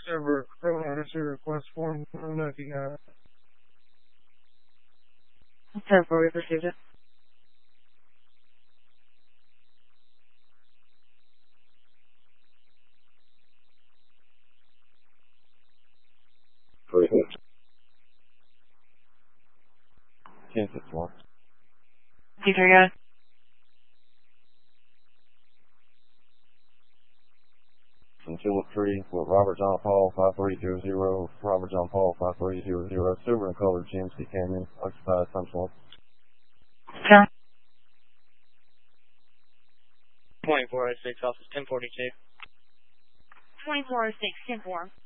server, currently answer request form. I don't know if you got it. 10-4, we've received it. Kansas 1. D3, got it. From Tulip Tree with Robert John Paul 5300, Robert John Paul 5300, silver and colored GMC Camry, occupied times 1. John. 2406, office 1042. 2406, 10-4.